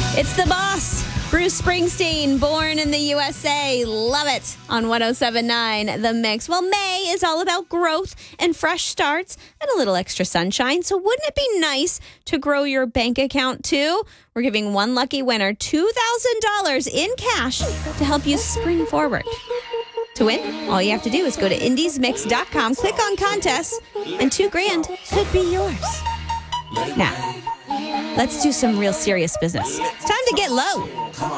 It's the boss, Bruce Springsteen, born in the USA. Love it on 107.9 The Mix. Well, May is all about growth and fresh starts and a little extra sunshine. So wouldn't it be nice to grow your bank account too? We're giving one lucky winner $2,000 in cash to help you spring forward. To win, all you have to do is go to indiesmix.com, click on contests, and $2,000 could be yours. Now, let's do some real serious business. It's time to get low.